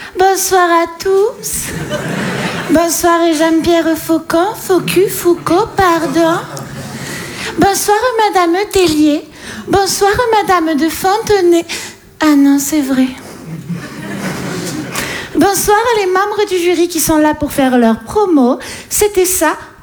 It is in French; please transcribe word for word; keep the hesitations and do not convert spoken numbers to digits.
Bonsoir à tous. Bonsoir Jean-Pierre Faucon, Faucu, Foucault, pardon. Bonsoir Madame Tellier. Bonsoir Madame de Fontenay. Ah non, c'est vrai. Bonsoir les membres du jury qui sont là pour faire leur promo. C'était ça,